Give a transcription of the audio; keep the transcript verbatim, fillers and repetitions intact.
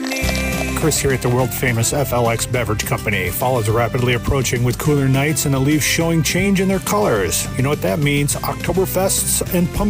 company. Chris here at the world-famous F L X Beverage Company. Fall is rapidly approaching with cooler nights and the leaves showing change in their colors. You know what that means? Oktoberfests and pumpkin